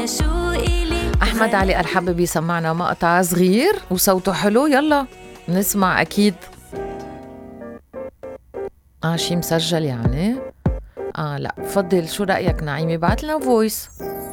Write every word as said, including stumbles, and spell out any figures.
أحمد علي الحبيبي سمعنا مقطع صغير وصوته حلو، يلا نسمع أكيد. آه شي مسجل يعني؟ آه لا، بفضل شو رأيك نعيمي؟ بعتلنا فويس.